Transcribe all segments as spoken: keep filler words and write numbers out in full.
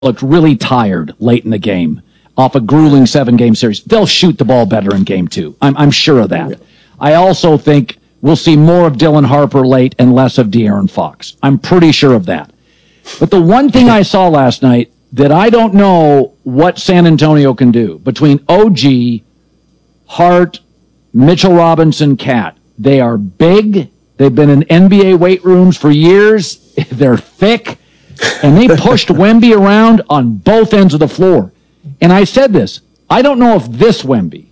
looked really tired late in the game off a grueling seven-game series. They'll shoot the ball better in game two. I'm, I'm sure of that. Yeah. I also think we'll see more of Dylan Harper late and less of De'Aaron Fox. I'm pretty sure of that. But the one thing I saw last night that I don't know what San Antonio can do between O G, Hart, Mitchell Robinson, Cat. They are big. They've been in N B A weight rooms for years. They're thick. And they pushed Wemby around on both ends of the floor. And I said this, I don't know if this Wemby,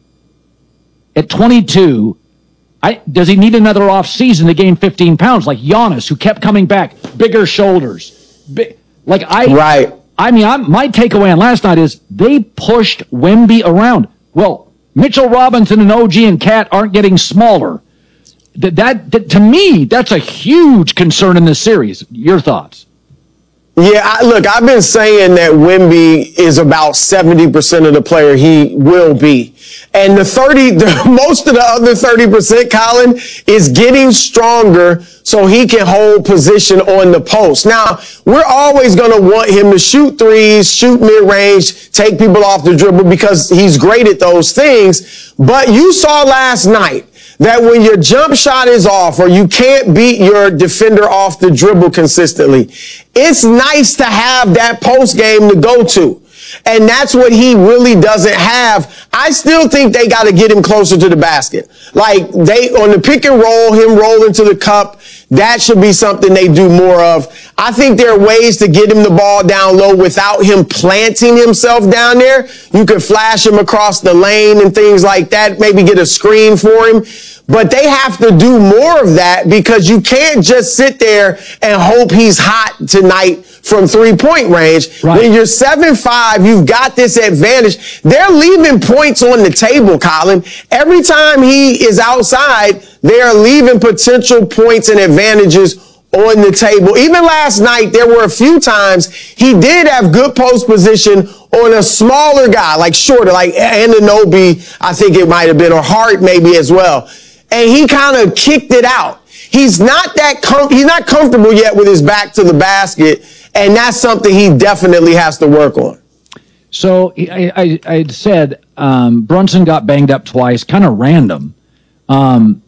at twenty-two, I, does he need another off season to gain fifteen pounds like Giannis, who kept coming back, bigger shoulders. Big, like I, right. I mean, I'm, my takeaway on last night is they pushed Wemby around. Well, Mitchell Robinson and O G and Cat aren't getting smaller. That, that, that to me, that's a huge concern in this series. Your thoughts? Yeah, I, look, I've been saying that Wemby is about seventy percent of the player he will be. And the thirty, the, most of the other thirty percent, Colin, is getting stronger so he can hold position on the post. Now, we're always going to want him to shoot threes, shoot mid-range, take people off the dribble because he's great at those things. But you saw last night that when your jump shot is off or you can't beat your defender off the dribble consistently, it's nice to have that post game to go to. And that's what he really doesn't have. I still think they got to get him closer to the basket. Like they, on the pick and roll, him rolling to the cup, that should be something they do more of. I think there are ways to get him the ball down low without him planting himself down there. You could flash him across the lane and things like that, maybe get a screen for him. But they have to do more of that because you can't just sit there and hope he's hot tonight from three-point range. Right. When you're seven five, you've got this advantage. They're leaving points on the table, Colin. Every time he is outside, they are leaving potential points and advantages on the table. Even last night, there were a few times he did have good post position on a smaller guy, like shorter, like Anunoby, I think it might have been, or Hart maybe as well. And he kind of kicked it out. He's not that com- he's not comfortable yet with his back to the basket, and that's something he definitely has to work on. So I, I, I said um, Brunson got banged up twice, kind of random. Um,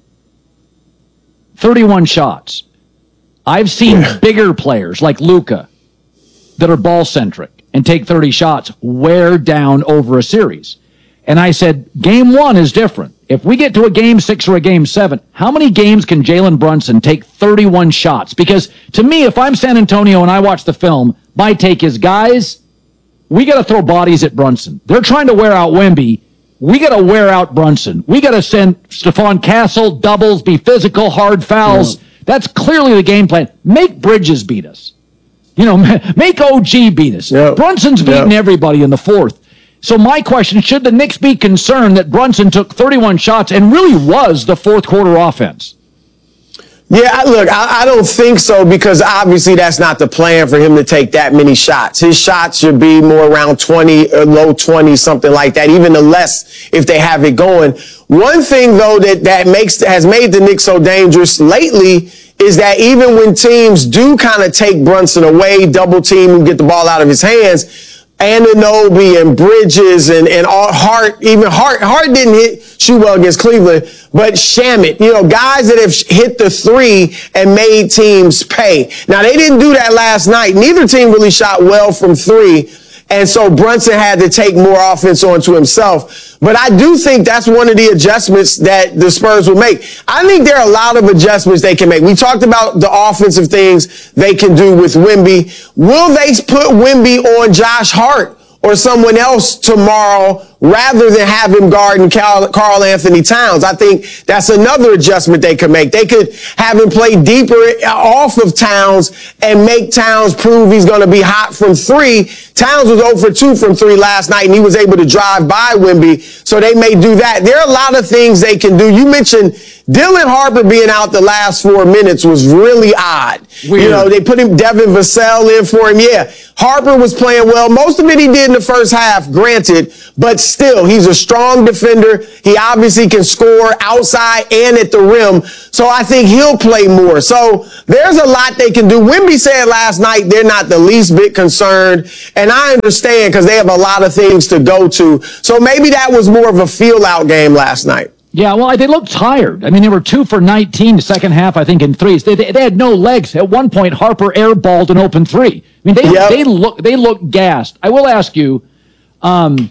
thirty-one shots. I've seen bigger players like Luka that are ball-centric and take thirty shots, wear down over a series. And I said, game one is different. If we get to a game six or a game seven, how many games can Jalen Brunson take thirty-one shots? Because to me, if I'm San Antonio and I watch the film, my take is, guys, we got to throw bodies at Brunson. They're trying to wear out Wemby. We got to wear out Brunson. We got to send Stephon Castle, doubles, be physical, hard fouls. Yeah. That's clearly the game plan. Make Bridges beat us. You know, make O G beat us. Yep. Brunson's beating yep. everybody in the fourth. So my question, should the Knicks be concerned that Brunson took thirty-one shots and really was the fourth quarter offense? Yeah, look, I, I don't think so because obviously that's not the plan for him to take that many shots. His shots should be more around twenty or low twenties, something like that, even the less if they have it going. One thing, though, that, that makes has made the Knicks so dangerous lately is that even when teams do kind of take Brunson away, double team and get the ball out of his hands, Anunoby and Bridges and, and all, Hart, even Hart, Hart didn't hit, shoot well against Cleveland, but Shamet, you know, guys that have hit the three and made teams pay. Now, they didn't do that last night. Neither team really shot well from three. And so Brunson had to take more offense onto himself. But I do think that's one of the adjustments that the Spurs will make. I think there are a lot of adjustments they can make. We talked about the offensive things they can do with Wemby. Will they put Wemby on Josh Hart or someone else tomorrow rather than have him guarding Karl Anthony Towns? I think that's another adjustment they could make. They could have him play deeper off of Towns and make Towns prove he's going to be hot from three. Towns was zero for two from three last night, and he was able to drive by Wemby, so they may do that. There are a lot of things they can do. You mentioned Dylan Harper being out the last four minutes was really odd. Weird. You know, they put him, Devin Vassell in for him. Yeah, Harper was playing well. Most of it he did in the first half, granted, but still, he's a strong defender. He obviously can score outside and at the rim, so I think he'll play more. So there's a lot they can do. Wemby said last night they're not the least bit concerned, and And I understand because they have a lot of things to go to. So maybe that was more of a feel-out game last night. Yeah, well, they looked tired. I mean, they were two for nineteen the second half, I think, in threes. They, they, they had no legs. At one point, Harper airballed an open three. I mean, they Yep. they look they look gassed. I will ask you, um,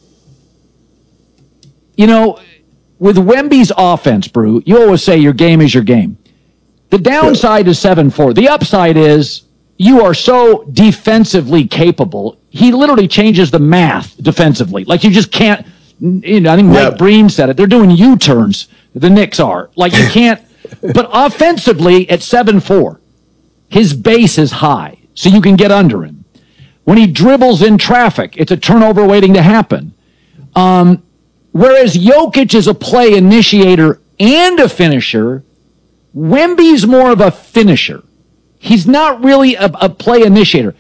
you know, with Wemby's offense, Brew, you always say your game is your game. The downside is seven four. The upside is you are so defensively capable. He literally changes the math defensively. Like, you just can't. You know, I think Mike Yep. Breen said it. They're doing U-turns. The Knicks are. Like, you can't. But offensively, at seven four, his base is high, so you can get under him. When he dribbles in traffic, it's a turnover waiting to happen. Um, whereas Jokic is a play initiator and a finisher, Wemby's more of a finisher. He's not really a, a play initiator.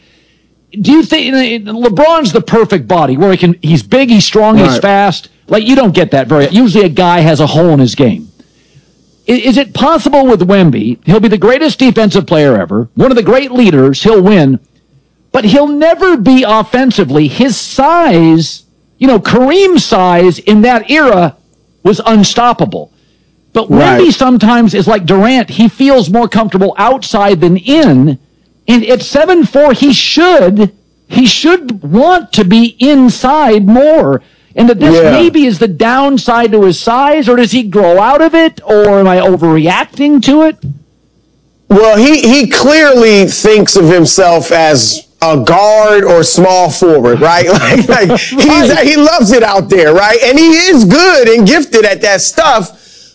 Do you think LeBron's the perfect body where he can? He's big, he's strong, he's Right. fast. Like, you don't get that very. Usually, a guy has a hole in his game. Is, is it possible with Wemby? He'll be the greatest defensive player ever, one of the great leaders. He'll win, but he'll never be offensively. His size, you know, Kareem's size in that era was unstoppable. But Right. Wemby sometimes is like Durant. He feels more comfortable outside than in. And at seven four, he should he should want to be inside more. And that this Yeah. maybe is the downside to his size, or does he grow out of it, or am I overreacting to it? Well, he, he clearly thinks of himself as a guard or small forward, right? Like, like he's, Right. he loves it out there, right? And he is good and gifted at that stuff.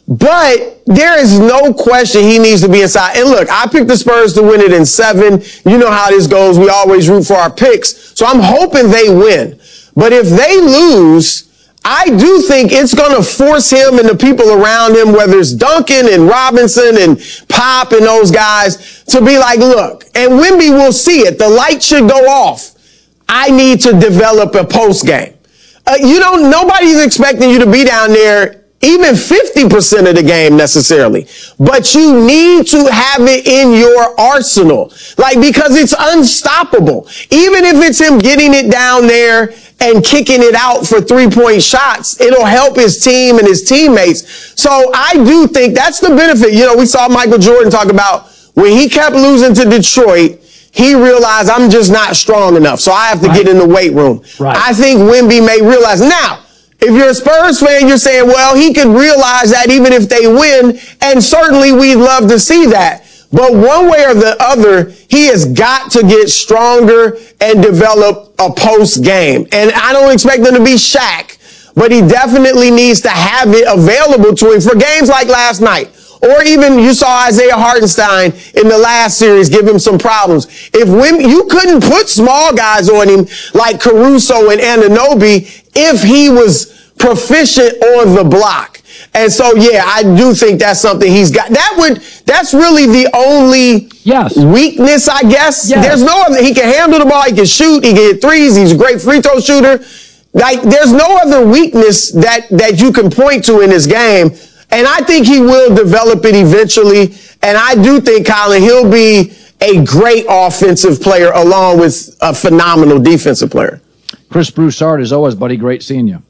But there is no question he needs to be inside. And look, I picked the Spurs to win it in seven. You know how this goes. We always root for our picks. So I'm hoping they win. But if they lose, I do think it's going to force him and the people around him, whether it's Duncan and Robinson and Pop and those guys, to be like, look, and Wemby will see it. The light should go off. I need to develop a post game. Uh, you don't, nobody's expecting you to be down there even fifty percent of the game necessarily, but you need to have it in your arsenal, like, because it's unstoppable. Even if it's him getting it down there and kicking it out for three-point shots, it'll help his team and his teammates. So I do think that's the benefit. You know, we saw Michael Jordan talk about when he kept losing to Detroit, he realized, I'm just not strong enough, so I have to Right. get in the weight room. Right. I think Wemby may realize now. If you're a Spurs fan, you're saying, well, he could realize that even if they win, and certainly we'd love to see that. But one way or the other, he has got to get stronger and develop a post game. And I don't expect him to be Shaq, but he definitely needs to have it available to him for games like last night. Or even you saw Isaiah Hartenstein in the last series give him some problems. If Wim, you couldn't put small guys on him like Caruso and Anunoby if he was proficient on the block. And so, yeah, I do think that's something he's got. That would, that's really the only Yes. weakness, I guess. Yes. There's no other, he can handle the ball, he can shoot, he can hit threes, he's a great free throw shooter. Like, there's no other weakness that, that you can point to in his game. And I think he will develop it eventually. And I do think, Colin, he'll be a great offensive player along with a phenomenal defensive player. Chris Broussard, as always, buddy, great seeing you.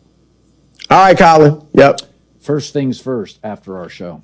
All right, Colin. Yep. First things first after our show.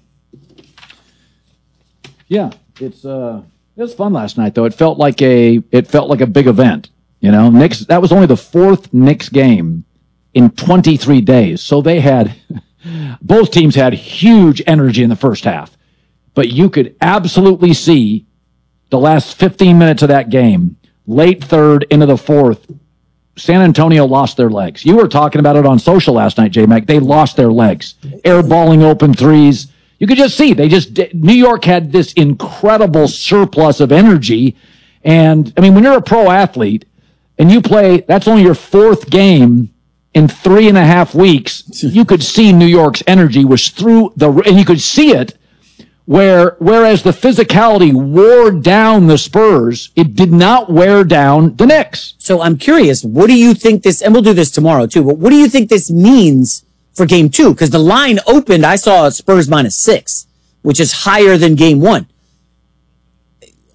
Yeah, it's uh, it was fun last night though. It felt like a it felt like a big event. You know, Knicks. That was only the fourth Knicks game in twenty-three days. So they had both teams had huge energy in the first half, but you could absolutely see the last fifteen minutes of that game, late third into the fourth. San Antonio lost their legs. You were talking about it on social last night, J-Mac. They lost their legs. Airballing open threes. You could just see, they just, New York had this incredible surplus of energy. And, I mean, when you're a pro athlete and you play, that's only your fourth game in three and a half weeks, you could see New York's energy was through the, and you could see it where, whereas the physicality wore down the Spurs, it did not wear down the Knicks. So I'm curious, what do you think this, and we'll do this tomorrow too, but what do you think this means for game two? Because the line opened, I saw Spurs minus six, which is higher than game one.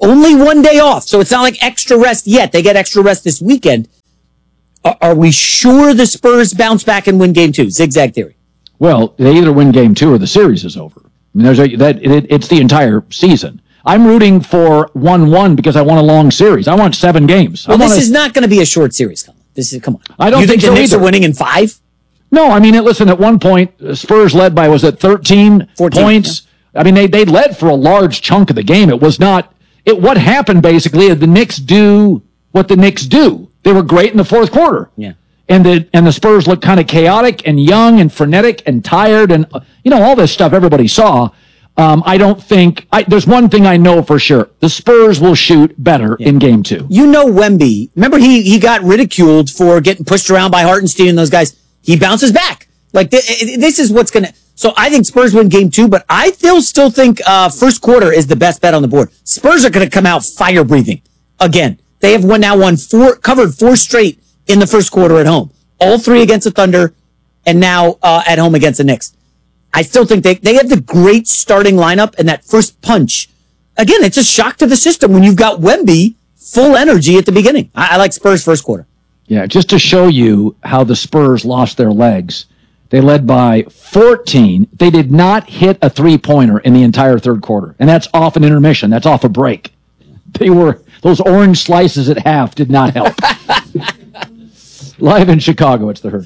only one day off. So it's not like extra rest yet. They get extra rest this weekend. Are, are we sure the Spurs bounce back and win game two? Zigzag theory. Well, they either win game two or the series is over. I mean, there's a, that it, it's the entire season. I'm rooting for one one because I want a long series. I want seven games. Well, I this wanna, is not going to be a short series, Colin. This is, come on. I don't you think, think the so Knicks either. are winning in five? No, I mean, listen, at one point, Spurs led by, was it thirteen fourteen, points? Yeah. I mean, they, they led for a large chunk of the game. It was not, it. what happened basically is the Knicks do what the Knicks do. They were great in the fourth quarter. Yeah. And the, and the Spurs looked kind of chaotic and young and frenetic and tired and, uh, you know, all this stuff everybody saw. Um, I don't think, I, there's one thing I know for sure. The Spurs will shoot better yeah. in game two. You know Wemby, remember he he got ridiculed for getting pushed around by Hartenstein and those guys. He bounces back. Like, th- this is what's going to, so I think Spurs win game two, but I still still think uh, first quarter is the best bet on the board. Spurs are going to come out fire breathing again. They have won now won four, covered four straight in the first quarter at home. All three against the Thunder and now uh, at home against the Knicks. I still think they, they have the great starting lineup and that first punch. Again, it's a shock to the system when you've got Wemby full energy at the beginning. I, I like Spurs first quarter. Yeah, just to show you how the Spurs lost their legs. They led by fourteen. They did not hit a three-pointer in the entire third quarter. And that's off an intermission. That's off a break. They were, those orange slices at half did not help. Live in Chicago, it's the Herd.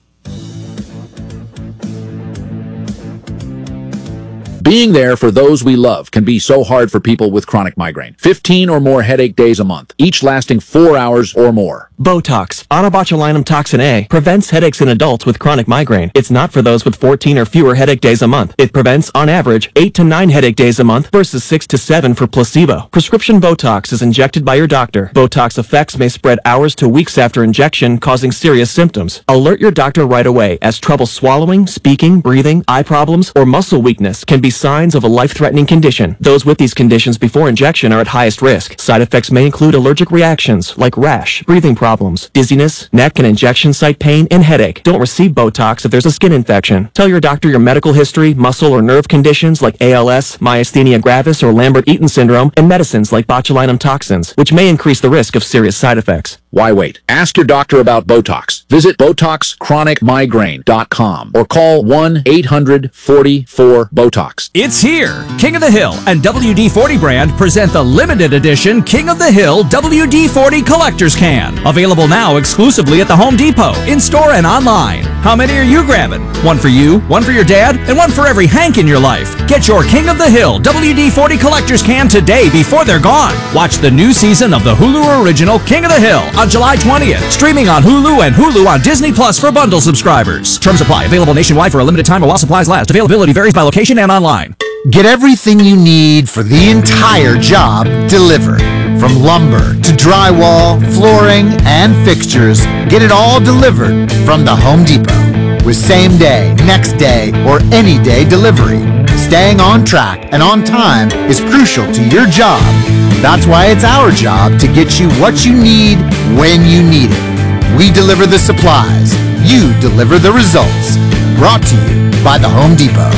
Being there for those we love can be so hard for people with chronic migraine. fifteen or more headache days a month, each lasting four hours or more. Botox, onabotulinum toxin A, prevents headaches in adults with chronic migraine. It's not for those with fourteen or fewer headache days a month. It prevents, on average, eight to nine headache days a month versus six to seven for placebo. Prescription Botox is injected by your doctor. Botox effects may spread hours to weeks after injection, causing serious symptoms. Alert your doctor right away, as trouble swallowing, speaking, breathing, eye problems, or muscle weakness can be signs of a life-threatening condition. Those with these conditions before injection are at highest risk. Side effects may include allergic reactions like rash, breathing problems, dizziness, neck and injection site pain, and headache. Don't receive Botox if there's a skin infection. Tell your doctor your medical history, muscle or nerve conditions like A L S, myasthenia gravis, or Lambert-Eaton syndrome, and medicines like botulinum toxins, which may increase the risk of serious side effects. Why wait? Ask your doctor about Botox. Visit Botox Chronic Migraine dot com or call one eight hundred forty-four BOTOX. It's here! King of the Hill and W D forty brand present the limited edition King of the Hill W D forty Collector's Can. Available now exclusively at the Home Depot, in-store and online. How many are you grabbing? One for you, one for your dad, and one for every Hank in your life. Get your King of the Hill W D forty Collector's Can today before they're gone. Watch the new season of the Hulu original King of the Hill on July twentieth. Streaming on Hulu and Hulu on Disney Plus for bundle subscribers. Terms apply. Available nationwide for a limited time or while supplies last. Availability varies by location and online. Get everything you need for the entire job delivered. From lumber to drywall, flooring, and fixtures, get it all delivered from the Home Depot. With same day, next day, or any day delivery. Staying on track and on time is crucial to your job. That's why it's our job to get you what you need when you need it. We deliver the supplies. You deliver the results. Brought to you by the Home Depot.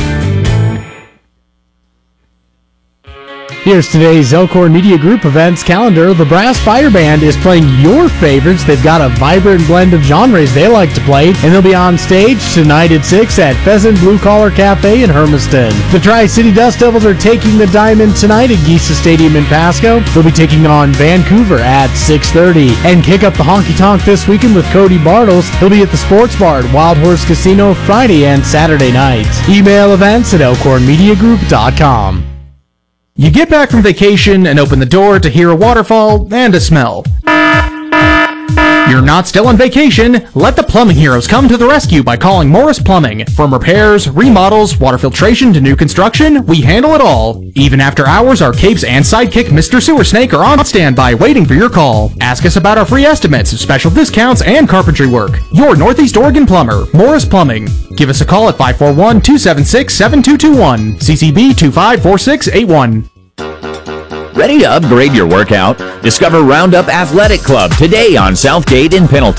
Here's today's Elkhorn Media Group events calendar. The Brass Fire Band is playing your favorites. They've got a vibrant blend of genres they like to play, and they'll be on stage tonight at six at Pheasant Blue Collar Cafe in Hermiston. The Tri-City Dust Devils are taking the diamond tonight at Geisa Stadium in Pasco. They'll be taking on Vancouver at six thirty. And kick up the honky tonk this weekend with Cody Bartles. He'll be at the Sports Bar at Wild Horse Casino Friday and Saturday nights. Email events at elkhorn media group dot com. You get back from vacation and open the door to hear a waterfall and a smell. You're not still on vacation. Let the plumbing heroes come to the rescue by calling Morris Plumbing. From repairs, remodels, water filtration to new construction, we handle it all. Even after hours, our capes and sidekick Mister Sewer Snake are on standby waiting for your call. Ask us about our free estimates, special discounts, and carpentry work. Your Northeast Oregon plumber, Morris Plumbing. Give us a call at five four one, two seven six, seven two two one, C C B two five four six eight one. Ready to upgrade your workout? Discover Roundup Athletic Club today on Southgate in Pendleton.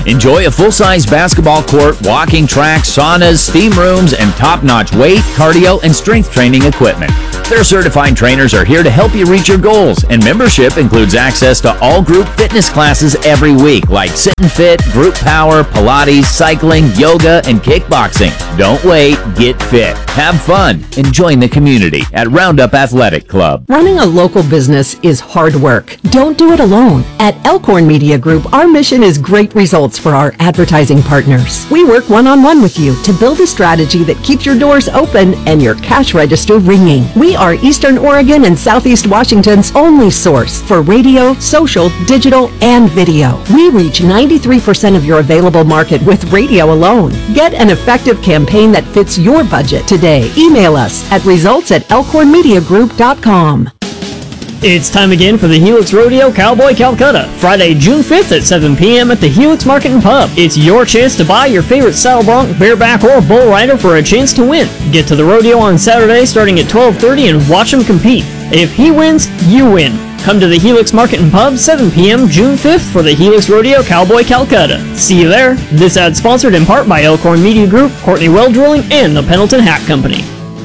Enjoy a full-size basketball court, walking track, saunas, steam rooms, and top-notch weight, cardio, and strength training equipment. Their certified trainers are here to help you reach your goals, and membership includes access to all group fitness classes every week, like Sit and Fit, Group Power, Pilates, cycling, yoga, and kickboxing. Don't wait, get fit, have fun, and join the community at Roundup Athletic Club. Running a local business is hard work. Don't do it alone. At Elkhorn Media Group, our mission is great results for our advertising partners. We work one-on-one with you to build a strategy that keeps your doors open and your cash register ringing. We are Eastern Oregon and Southeast Washington's only source for radio, social, digital, and video. We reach ninety-three percent of your available market with radio alone. Get an effective campaign that fits your budget today. Email us at results at elkhorn media group dot com. It's time again for the Helix Rodeo Cowboy Calcutta, Friday, June fifth at seven p.m. at the Helix Market and Pub. It's your chance to buy your favorite saddle bronc, bareback, or bull rider for a chance to win. Get to the rodeo on Saturday starting at twelve thirty and watch him compete. If he wins, you win. Come to the Helix Market and Pub, seven p.m. June fifth for the Helix Rodeo Cowboy Calcutta. See you there. This ad sponsored in part by Elkhorn Media Group, Courtney Well Drilling, and the Pendleton Hat Company.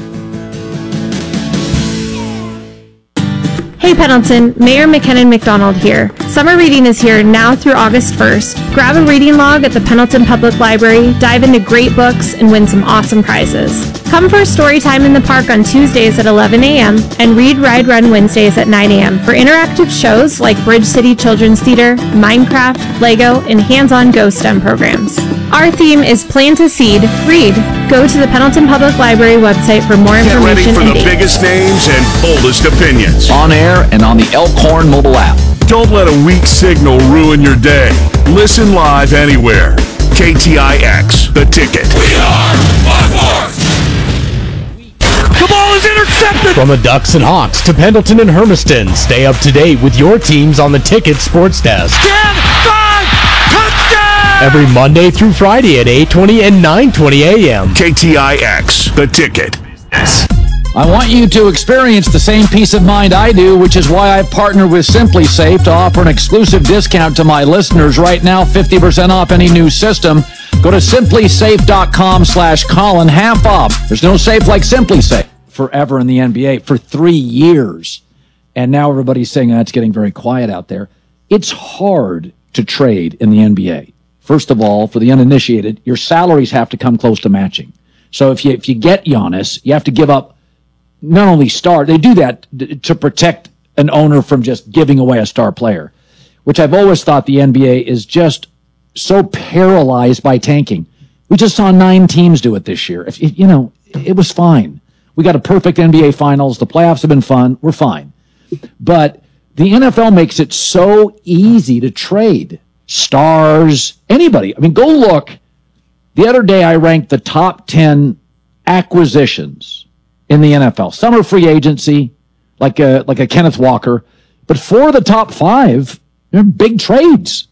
Hey Pendleton, Mayor McKinnon McDonald here. Summer reading is here now through August first. Grab a reading log at the Pendleton Public Library, dive into great books, and win some awesome prizes. Come for story time in the park on Tuesdays at eleven a.m. and Read, Ride, Run Wednesdays at nine a.m. for interactive shows like Bridge City Children's Theater, Minecraft, Lego, and hands-on Go STEM programs. Our theme is Plant a Seed, Read. Go to the Pendleton Public Library website for more Get ready information for and the dates. biggest names and boldest opinions. On air and on the Elkhorn mobile app. Don't let a weak signal ruin your day. Listen live anywhere. K T I X, The Ticket. We are one force. The ball is intercepted! From the Ducks and Hawks to Pendleton and Hermiston, stay up to date with your teams on the Ticket Sports Desk. ten, five, touchdown! Every Monday through Friday at eight twenty and nine twenty a.m. K T I X, The Ticket. Yes. I want you to experience the same peace of mind I do, which is why I partner with Simply Safe to offer an exclusive discount to my listeners right now, fifty percent off any new system. Go to simply safe dot com slash Colin, half off. There's no safe like Simply Safe. Forever in the N B A, for three years. And now everybody's saying that's getting very quiet out there. It's hard to trade in the N B A. First of all, for the uninitiated, your salaries have to come close to matching. So if you if you get Giannis, you have to give up not only star, they do that to protect an owner from just giving away a star player, which I've always thought the N B A is just so paralyzed by tanking. We just saw nine teams do it this year. If you know, it was fine. We got a perfect N B A Finals. The playoffs have been fun. We're fine. But the N F L makes it so easy to trade stars, anybody. I mean, go look. The other day I ranked the top ten acquisitions in the N F L. Some are free agency, like a, like a Kenneth Walker. But four of the top five, they're big trades.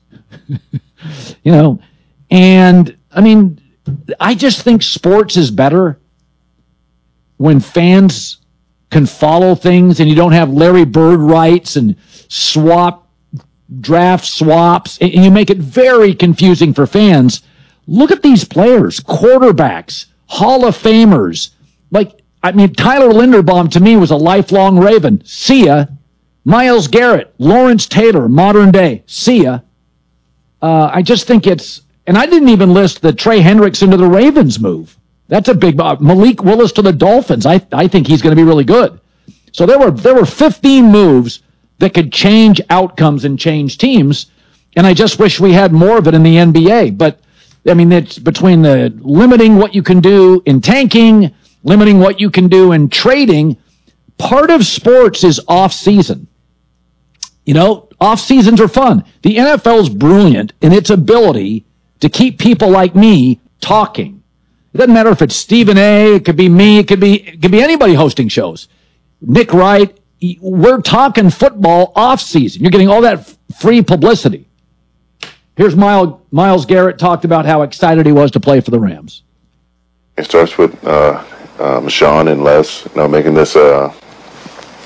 You know, and I mean, I just think sports is better when fans can follow things and you don't have Larry Bird rights and swap, draft swaps, and you make it very confusing for fans. Look at these players, quarterbacks, Hall of Famers. Like, I mean, Tyler Linderbaum to me was a lifelong Raven. See ya. Myles Garrett, Lawrence Taylor, modern day. See ya. Uh, I just think it's, and I didn't even list the Trey Hendrickson to the Ravens move. That's a big, uh, Malik Willis to the Dolphins. I I think he's going to be really good. So there were there were fifteen moves that could change outcomes and change teams, and I just wish we had more of it in the N B A. But I mean, it's between the limiting what you can do in tanking, limiting what you can do in trading. Part of sports is off season. You know, off seasons are fun. The N F L is brilliant in its ability to keep people like me talking. It doesn't matter if it's Stephen A., it could be me, it could be it could be anybody hosting shows. Nick Wright, we're talking football off season. You're getting all that f- free publicity. Here's Myles, Myles Garrett talked about how excited he was to play for the Rams. It starts with uh, uh, Marshawn and Les, you know, making this uh,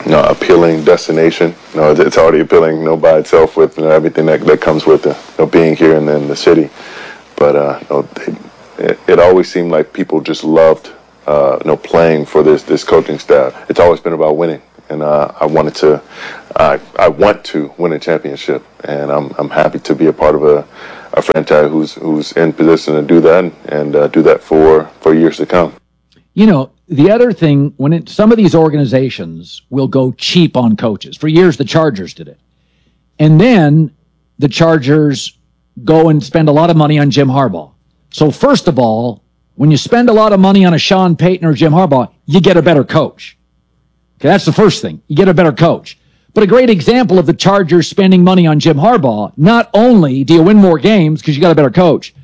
you know, appealing destination. You know, it's already appealing, you know, by itself with, you know, everything that, that comes with the, you know, being here and then the city. But uh, you know, they, it, it always seemed like people just loved, uh, you know, playing for this this coaching staff. It's always been about winning, and uh, I wanted to, I I want to win a championship, and I'm I'm happy to be a part of a, a franchise who's who's in position to do that and uh, do that for for years to come. You know, the other thing, when it, some of these organizations will go cheap on coaches. For years, the Chargers did it. And then the Chargers go and spend a lot of money on Jim Harbaugh. So first of all, when you spend a lot of money on a Sean Payton or Jim Harbaugh, you get a better coach. Okay, that's the first thing. You get a better coach. But a great example of the Chargers spending money on Jim Harbaugh, not only do you win more games because you got a better coach,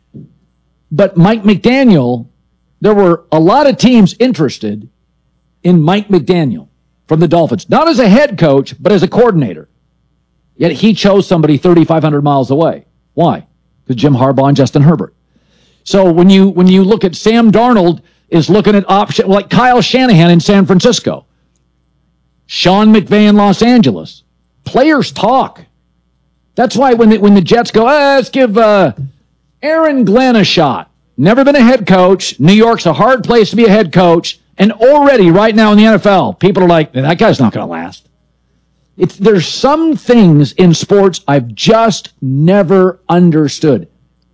but Mike McDaniel, there were a lot of teams interested in Mike McDaniel from the Dolphins, not as a head coach, but as a coordinator. Yet he chose somebody thirty-five hundred miles away. Why? Because Jim Harbaugh and Justin Herbert. So when you when you look at Sam Darnold is looking at option like Kyle Shanahan in San Francisco, Sean McVay in Los Angeles. Players talk. That's why when the, when the Jets go, ah, let's give uh, Aaron Glenn a shot. Never been a head coach. New York's a hard place to be a head coach. And already right now in the N F L, people are like, that guy's not going to last. It's, there's some things in sports I've just never understood.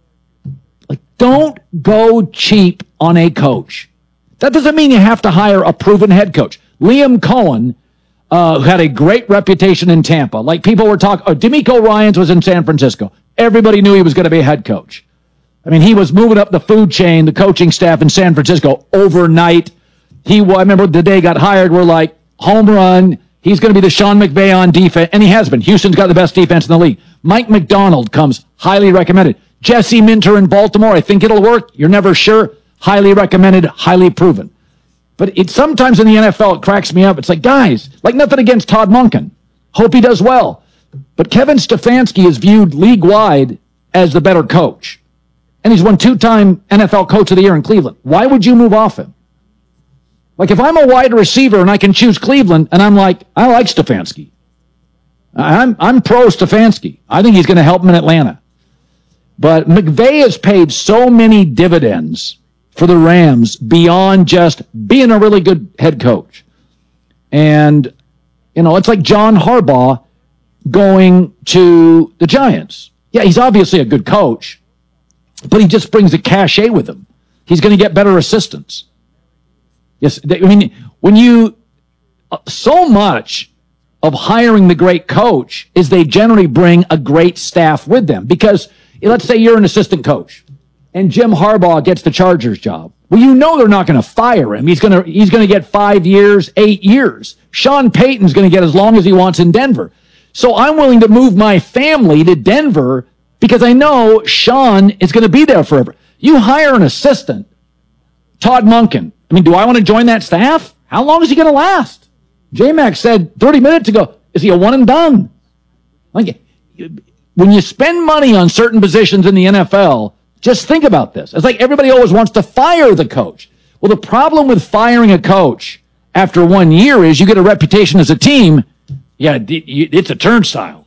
Like, don't go cheap on a coach. That doesn't mean you have to hire a proven head coach. Liam Cohen, uh, who had a great reputation in Tampa. Like, people were talking, oh, DeMeco Ryans was in San Francisco. Everybody knew he was going to be a head coach. I mean, he was moving up the food chain, the coaching staff in San Francisco overnight. He, I remember the day he got hired, we're like, home run. He's going to be the Sean McVay on defense, and he has been. Houston's got the best defense in the league. Mike McDonald comes, highly recommended. Jesse Minter in Baltimore, I think it'll work. You're never sure. Highly recommended, highly proven. But it sometimes in the N F L, it cracks me up. It's like, guys, like nothing against Todd Monken. Hope he does well. But Kevin Stefanski is viewed league-wide as the better coach. And he's won two-time N F L Coach of the Year in Cleveland. Why would you move off him? Like, if I'm a wide receiver and I can choose Cleveland, and I'm like, I like Stefanski. I'm I'm pro Stefanski. I think he's going to help him in Atlanta. But McVay has paid so many dividends for the Rams beyond just being a really good head coach. And, you know, it's like John Harbaugh going to the Giants. Yeah, he's obviously a good coach, but he just brings a cachet with him. He's going to get better assistants. Yes, I mean, when you, so much of hiring the great coach is they generally bring a great staff with them. Because let's say you're an assistant coach and Jim Harbaugh gets the Chargers job. Well, you know they're not going to fire him. He's going to he's going to get five years, eight years. Sean Payton's going to get as long as he wants in Denver. So I'm willing to move my family to Denver because I know Sean is going to be there forever. You hire an assistant, Todd Monken. I mean, do I want to join that staff? How long is he going to last? J-Mac said thirty minutes ago, is he a one and done? Like, when you spend money on certain positions in the N F L, just think about this. It's like everybody always wants to fire the coach. Well, the problem with firing a coach after one year is you get a reputation as a team. Yeah, it's a turnstile.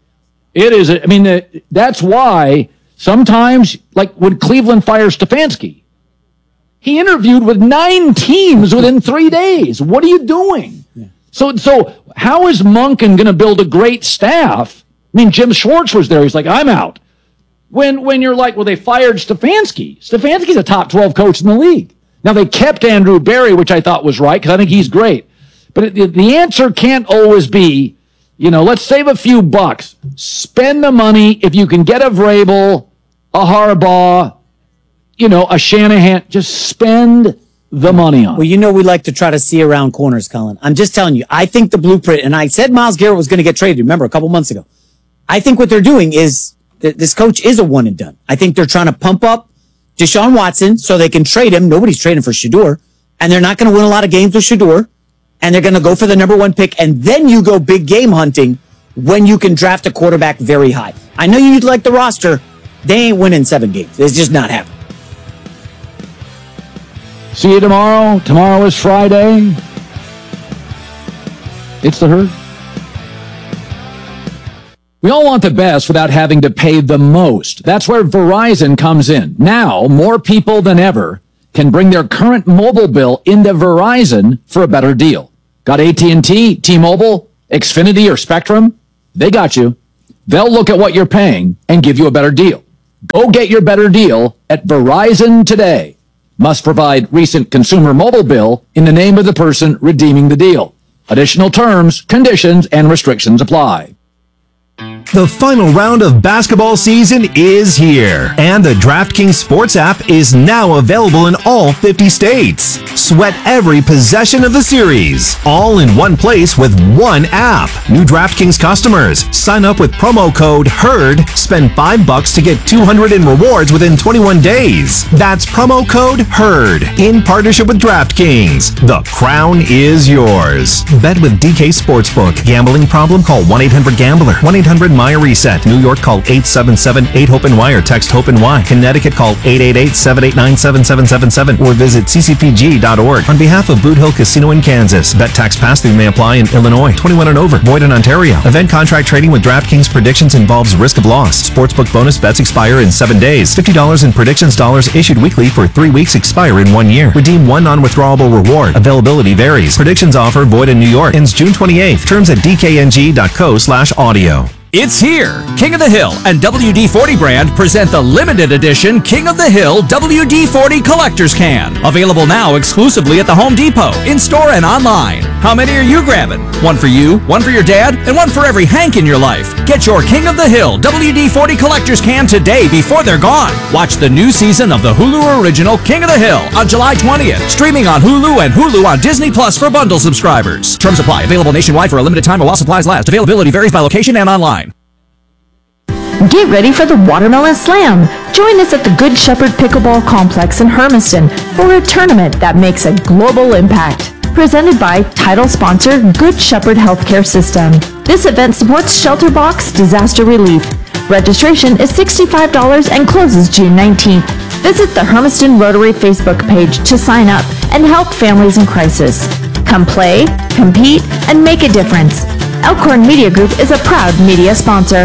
It is. A, I mean, that's why sometimes, like when Cleveland fires Stefanski, he interviewed with nine teams within three days. What are you doing? Yeah. So, so how is Monken going to build a great staff? I mean, Jim Schwartz was there. He's like, I'm out. When, when you're like, well, they fired Stefanski. Stefanski's a top twelve coach in the league. Now, they kept Andrew Berry, which I thought was right, because I think he's great. But it, the answer can't always be, you know, let's save a few bucks. Spend the money. If you can get a Vrabel, a Harbaugh, you know, a Shanahan, just spend the money on it. Well, you know we like to try to see around corners, Colin. I'm just telling you, I think the blueprint, and I said Myles Garrett was going to get traded, remember, a couple months ago. I think what they're doing is, th- this coach is a one and done. I think they're trying to pump up Deshaun Watson so they can trade him. Nobody's trading for Shedeur. And they're not going to win a lot of games with Shedeur. And they're going to go for the number one pick. And then you go big game hunting when you can draft a quarterback very high. I know you'd like the roster. They ain't winning seven games. It's just not happening. See you tomorrow. Tomorrow is Friday. It's the Herd. We all want the best without having to pay the most. That's where Verizon comes in. Now, more people than ever can bring their current mobile bill into Verizon for a better deal. Got A T and T, T-Mobile, Xfinity, or Spectrum? They got you. They'll look at what you're paying and give you a better deal. Go get your better deal at Verizon today. Must provide recent consumer mobile bill in the name of the person redeeming the deal. Additional terms, conditions, and restrictions apply. The final round of basketball season is here, and the DraftKings Sports app is now available in all fifty states. Sweat every possession of the series, all in one place with one app. New DraftKings customers, sign up with promo code HERD, spend five bucks to get two hundred in rewards within twenty-one days. That's promo code HERD, in partnership with DraftKings. The crown is yours. Bet with D K Sportsbook. Gambling problem? Call one eight hundred gambler. one eight hundred M Y reset. New York, call eight seven seven eight hope N Y or text HOPE N Y. Connecticut, call eight eight eight seven eight nine seven seven seven seven or visit c c p g dot org. On behalf of Boot Hill Casino in Kansas, bet tax pass-through may apply in Illinois. twenty-one and over. Void in Ontario. Event contract trading with DraftKings predictions involves risk of loss. Sportsbook bonus bets expire in seven days. fifty dollars in predictions dollars issued weekly for three weeks, expire in one year. Redeem one non-withdrawable reward. Availability varies. Predictions offer void in New York. Ends June twenty-eighth. Terms at d k n g dot co slash audio. It's here! King of the Hill and W D forty brand present the limited edition King of the Hill W D forty Collector's Can. Available now exclusively at the Home Depot, in-store and online. How many are you grabbing? One for you, one for your dad, and one for every Hank in your life. Get your King of the Hill W D forty Collector's Can today before they're gone. Watch the new season of the Hulu original King of the Hill on July twentieth. Streaming on Hulu and Hulu on Disney Plus for bundle subscribers. Terms apply. Available nationwide for a limited time while supplies last. Availability varies by location and online. Get ready for the Watermelon Slam. Join us at the Good Shepherd Pickleball Complex in Hermiston for a tournament that makes a global impact. Presented by title sponsor Good Shepherd Healthcare System. This event supports Shelter Box Disaster Relief. Registration is sixty-five dollars and closes June nineteenth. Visit the Hermiston Rotary Facebook page to sign up and help families in crisis. Come play, compete, and make a difference. Elkhorn Media Group is a proud media sponsor.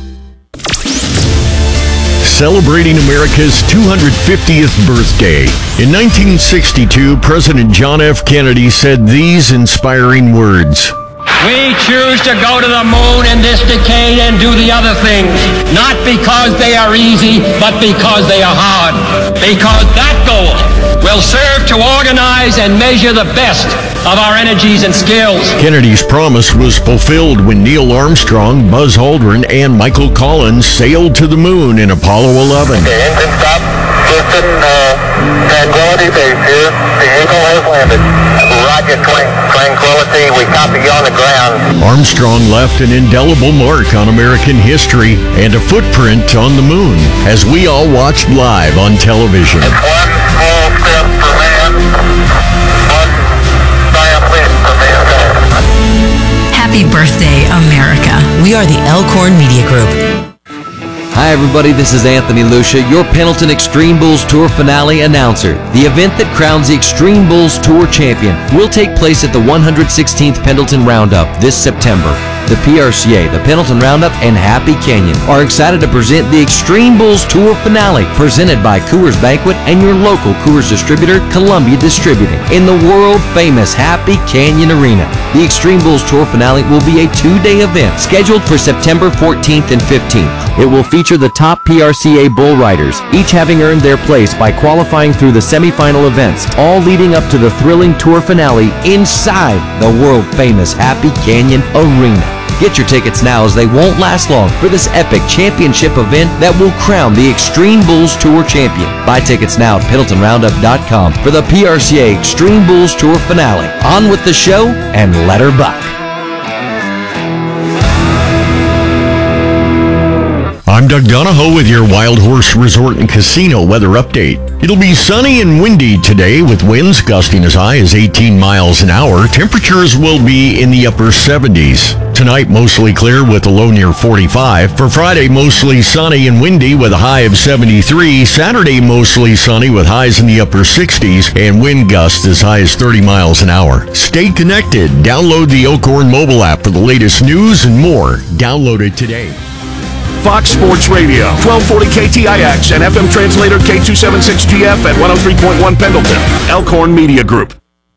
Celebrating America's two hundred fiftieth birthday. In nineteen sixty-two, President John F. Kennedy said these inspiring words. We choose to go to the moon in this decade and do the other things, not because they are easy, but because they are hard. Because that goal will serve to organize and measure the best of our energies and skills. Kennedy's promise was fulfilled when Neil Armstrong, Buzz Aldrin, and Michael Collins sailed to the moon in Apollo eleven. The engine stop. Houston, uh, Tranquility Base here. The Eagle has landed. Roger, Tranquility. We copy you on the ground. Armstrong left an indelible mark on American history and a footprint on the moon as we all watched live on television. One small step for man, one giant leap for mankind. Happy birthday, America. We are the Elkhorn Media Group. Hi everybody, this is Anthony Lucia, your Pendleton Extreme Bulls Tour finale announcer. The event that crowns the Extreme Bulls Tour champion will take place at the one hundred sixteenth Pendleton Roundup this September. The P R C A, the Pendleton Roundup, and Happy Canyon are excited to present the Extreme Bulls Tour finale, presented by Coors Banquet and your local Coors distributor, Columbia Distributing, in the world-famous Happy Canyon Arena. The Extreme Bulls Tour finale will be a two-day event scheduled for September fourteenth and fifteenth. It will feature the top P R C A bull riders, each having earned their place by qualifying through the semifinal events, all leading up to the thrilling tour finale inside the world-famous Happy Canyon Arena. Get your tickets now as they won't last long for this epic championship event that will crown the Extreme Bulls Tour champion. Buy tickets now at Pendleton Roundup dot com for the P R C A Extreme Bulls Tour finale. On with the show and let her buck. I'm I'm Doug Donahoe with your Wild Horse Resort and Casino weather update. It'll be sunny and windy today with winds gusting as high as eighteen miles an hour. Temperatures will be in the upper seventies. Tonight, mostly clear with a low near forty-five. For Friday, mostly sunny and windy with a high of seventy-three. Saturday, mostly sunny with highs in the upper sixties and wind gusts as high as thirty miles an hour. Stay connected. Download the Elkhorn mobile app for the latest news and more. Download it today. Fox Sports Radio, twelve forty K T I X and F M translator K two seventy-six G F at one oh three point one Pendleton. Elkhorn Media Group.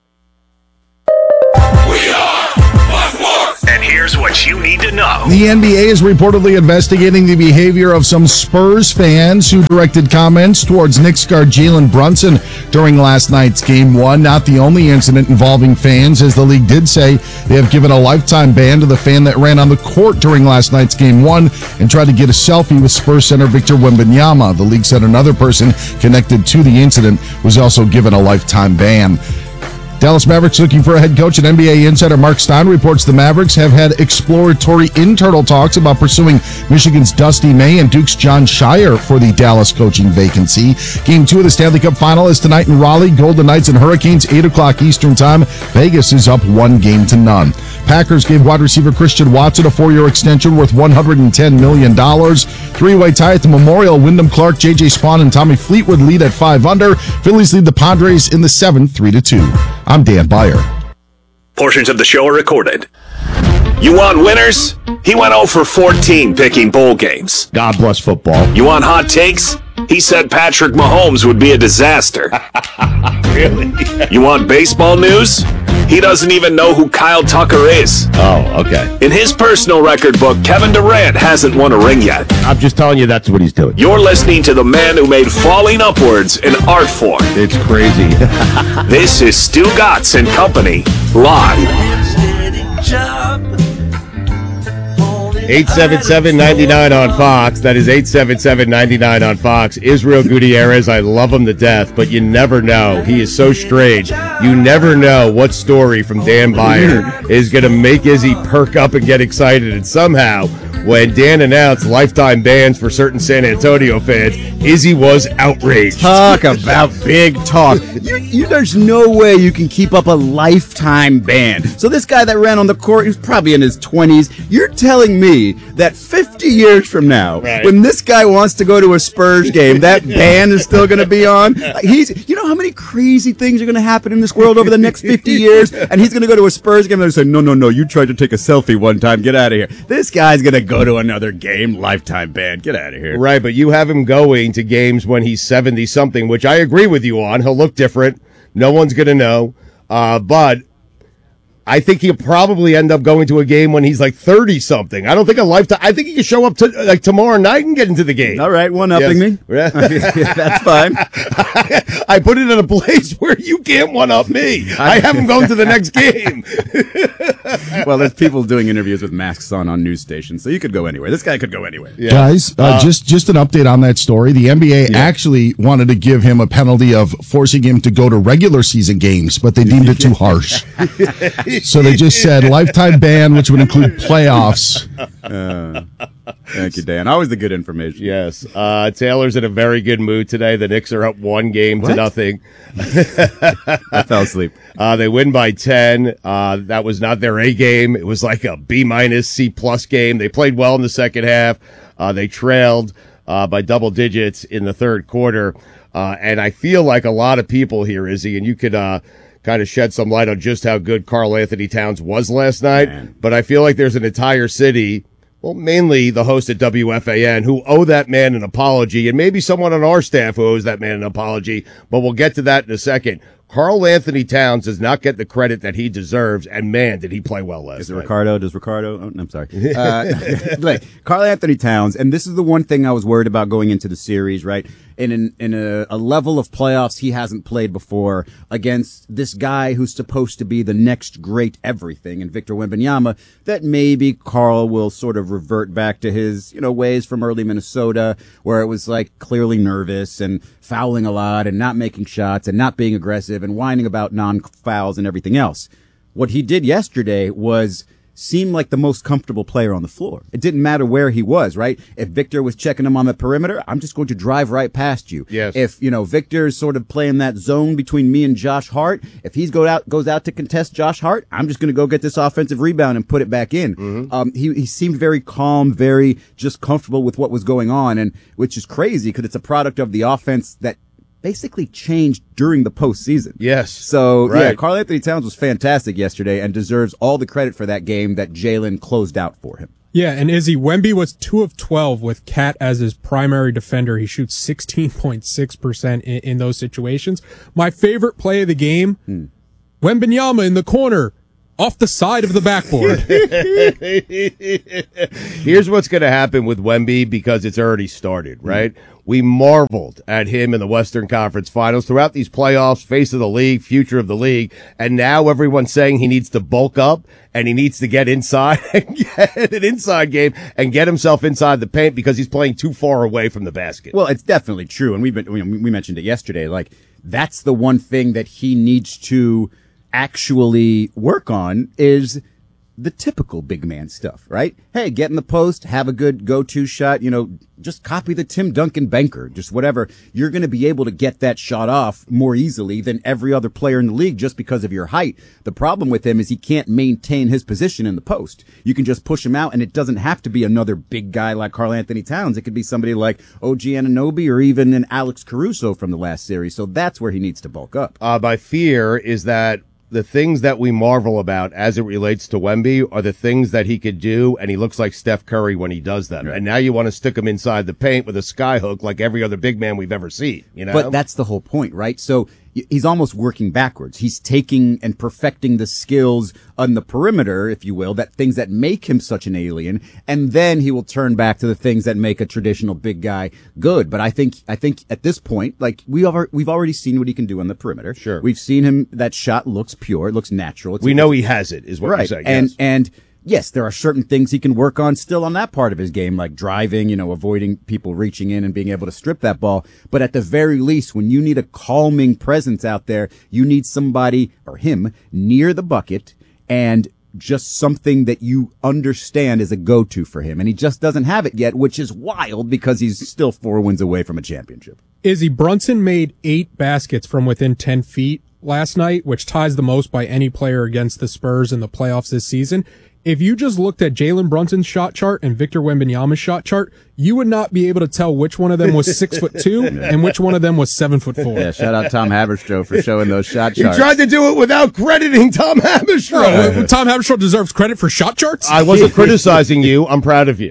We are Buckmore. And here's what you need to know. The N B A is reportedly investigating the behavior of some Spurs fans who directed comments towards Knicks guard Jalen Brunson during last night's Game one. Not the only incident involving fans, as the league did say they have given a lifetime ban to the fan that ran on the court during last night's Game one and tried to get a selfie with Spurs center Victor Wembanyama. The league said another person connected to the incident was also given a lifetime ban. Dallas Mavericks looking for a head coach, and N B A insider Mark Stein reports the Mavericks have had exploratory internal talks about pursuing Michigan's Dusty May and Duke's John Shire for the Dallas coaching vacancy. Game two of the Stanley Cup Final is tonight in Raleigh. Golden Knights and Hurricanes, eight o'clock Eastern Time. Vegas is up one game to none. Packers gave wide receiver Christian Watson a four-year extension worth one hundred ten million dollars. Three-way tie at the Memorial. Wyndham Clark, J J Spawn, and Tommy Fleetwood lead at five under. Phillies lead the Padres in the seventh, three to two. I'm Dan Beyer. Portions of the show are recorded. You want winners? He went oh for fourteen picking bowl games. God bless football. You want hot takes? He said Patrick Mahomes would be a disaster. Really? You want baseball news? He doesn't even know who Kyle Tucker is. Oh, okay. In his personal record book, Kevin Durant hasn't won a ring yet. I'm just telling you that's what he's doing. You're listening to the man who made falling upwards an art form. It's crazy. This is Stu Gatz and Company, live. eight seven seven, nine nine on Fox. That is eight seven seven, nine nine on Fox. Israel Gutierrez, I love him to death, but you never know. He is so strange. You never know what story from Dan Beyer is going to make Izzy perk up and get excited. And somehow, when Dan announced lifetime bans for certain San Antonio fans, Izzy was outraged. Talk about big talk. You, you, there's no way you can keep up a lifetime ban. So this guy that ran on the court, he was probably in his twenties. You're telling me that fifty years from now, right, when this guy wants to go to a Spurs game, that ban is still going to be on? He's, you know how many crazy things are going to happen in this world over the next fifty years? And he's going to go to a Spurs game and say, no, no, no, you tried to take a selfie one time. Get out of here. This guy's going to go to another game, lifetime ban. Get out of here. Right, but you have him going to games when he's seventy-something, which I agree with you on. He'll look different. No one's going to know. Uh, but I think he'll probably end up going to a game when he's like thirty-something. I don't think a lifetime. I think he can show up to like tomorrow night and get into the game. All right, one-upping Yes. me. That's fine. I put it in a place where you can't one-up me. I have him going to the next game. Well, there's people doing interviews with masks on on news stations, so you could go anywhere. This guy could go anywhere. Yeah. Guys, uh, uh, just just an update on that story. The N B A yeah. actually wanted to give him a penalty of forcing him to go to regular season games, but they deemed it too harsh. So they just said lifetime ban, which would include playoffs. Uh, thank you, Dan. Always the good information. Yes. Uh, Taylor's in a very good mood today. The Knicks are up one game what? to nothing. I fell asleep. Uh, they win by ten. Uh, that was not their A game. It was like a B minus, C plus game. They played well in the second half. Uh, they trailed uh, by double digits in the third quarter. Uh, and I feel like a lot of people here, Izzy, and you could uh, kind of shed some light on just how good Karl Anthony Towns was last night. Man. But I feel like there's an entire city, well, mainly the host at W F A N, who owe that man an apology, and maybe someone on our staff who owes that man an apology, but we'll get to that in a second. Karl Anthony Towns does not get the credit that he deserves, and man, did he play well last Is it night. Ricardo? Does Ricardo? Oh, I'm sorry. Uh, like, Karl Anthony Towns, and this is the one thing I was worried about going into the series, right? In an, in a, a level of playoffs he hasn't played before against this guy who's supposed to be the next great everything, and Victor Wembanyama, that maybe Karl will sort of revert back to his, you know, ways from early Minnesota, where it was like clearly nervous and fouling a lot and not making shots and not being aggressive and whining about non-fouls and everything else. What he did yesterday was seemed like the most comfortable player on the floor. It didn't matter where he was, right? If Victor was checking him on the perimeter, I'm just going to drive right past you. Yes. If, you know, Victor's sort of playing that zone between me and Josh Hart, if he's go out, goes out to contest Josh Hart, I'm just going to go get this offensive rebound and put it back in. Mm-hmm. Um, he, he seemed very calm, very just comfortable with what was going on, and which is crazy because it's a product of the offense that basically changed during the postseason. Yes. So, right. yeah, Karl Anthony Towns was fantastic yesterday and deserves all the credit for that game that Jalen closed out for him. Yeah, and Izzy, Wemby was two of twelve with Cat as his primary defender. He shoots sixteen point six percent in, in those situations. My favorite play of the game, hmm. Wembanyama in the corner, off the side of the backboard. Here's what's going to happen with Wemby because it's already started, right? Mm. We marveled at him in the Western Conference Finals throughout these playoffs, face of the league, future of the league, and now everyone's saying he needs to bulk up and he needs to get inside and get an inside game and get himself inside the paint because he's playing too far away from the basket. Well, it's definitely true, and we've been we mentioned it yesterday. Like, that's the one thing that he needs to actually work on is the typical big man stuff, right? Hey, get in the post, have a good go-to shot, you know, just copy the Tim Duncan banker, just whatever. You're going to be able to get that shot off more easily than every other player in the league just because of your height. The problem with him is he can't maintain his position in the post. You can just push him out, and it doesn't have to be another big guy like Karl Anthony Towns. It could be somebody like O G Anunoby or even an Alex Caruso from the last series. So that's where he needs to bulk up. Uh, my fear is that the things that we marvel about as it relates to Wemby are the things that he could do, and he looks like Steph Curry when he does them. Right. And now you want to stick him inside the paint with a sky hook like every other big man we've ever seen. You know, but that's the whole point, right? So he's almost working backwards. He's taking and perfecting the skills on the perimeter, if you will, that things that make him such an alien, and then he will turn back to the things that make a traditional big guy good. But I think, I think at this point, like we are, we've already seen what he can do on the perimeter. Sure, we've seen him. That shot looks pure. It looks natural. It's we know he has it, is what right. you're saying. And yes. and. Yes, there are certain things he can work on still on that part of his game, like driving, you know, avoiding people reaching in and being able to strip that ball. But at the very least, when you need a calming presence out there, you need somebody, or him, near the bucket and just something that you understand is a go-to for him. And he just doesn't have it yet, which is wild because he's still four wins away from a championship. Izzy, Brunson made eight baskets from within ten feet last night, which ties the most by any player against the Spurs in the playoffs this season. If you just looked at Jalen Brunson's shot chart and Victor Wembanyama's shot chart, you would not be able to tell which one of them was six foot two and which one of them was seven foot four. Yeah, shout out Tom Haberstroh for showing those shot charts. You tried to do it without crediting Tom Haberstroh. No, Tom Haberstroh deserves credit for shot charts. I wasn't criticizing you. I'm proud of you.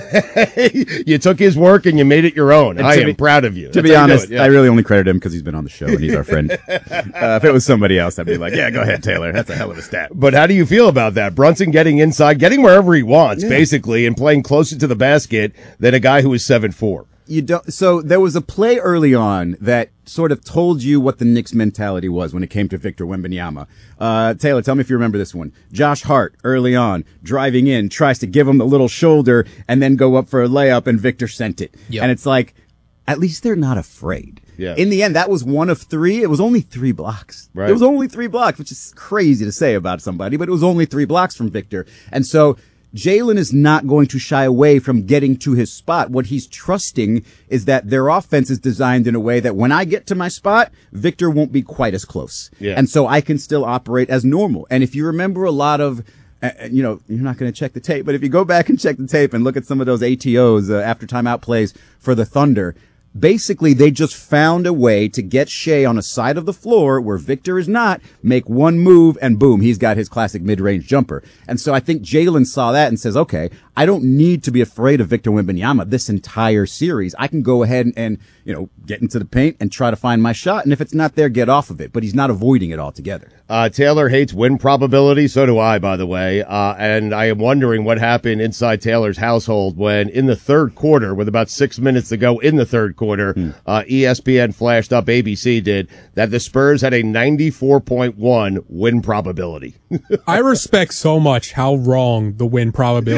Okay, you took his work and you made it your own. I am be, proud of you. To That's be honest, yeah. I really only credit him because he's been on the show and he's our friend. uh, if it was somebody else, I'd be like, yeah, go ahead, Taylor. That's a hell of a stat. But how do you feel about that? Brunson getting inside, getting wherever he wants, yeah. basically, and playing closer to the basket than a guy who is seven four. You don't. So there was a play early on that sort of told you what the Knicks' mentality was when it came to Victor Wembanyama. Uh, Taylor, tell me if you remember this one. Josh Hart, early on, driving in, tries to give him the little shoulder and then go up for a layup, and Victor sent it. Yep. And it's like, at least they're not afraid. Yeah. In the end, that was one of three. It was only three blocks. Right. It was only three blocks, which is crazy to say about somebody, but it was only three blocks from Victor. And so Jalen is not going to shy away from getting to his spot. What he's trusting is that their offense is designed in a way that when I get to my spot, Victor won't be quite as close. Yeah. And so I can still operate as normal. And if you remember a lot of, uh, you know, you're not going to check the tape, but if you go back and check the tape and look at some of those A T Os, uh, after timeout plays for the Thunder, basically, they just found a way to get Shea on a side of the floor where Victor is not, make one move, and boom, he's got his classic mid-range jumper. And so I think Jalen saw that and says, okay, I don't need to be afraid of Victor Wembanyama this entire series. I can go ahead and, and, you know, get into the paint and try to find my shot. And if it's not there, get off of it. But he's not avoiding it altogether. Uh, Taylor hates win probability. So do I, by the way. Uh, and I am wondering what happened inside Taylor's household when in the third quarter, with about six minutes to go in the third quarter, hmm. uh, E S P N flashed up, A B C did, that the Spurs had a ninety-four point one win probability. I respect so much how wrong the win probability is.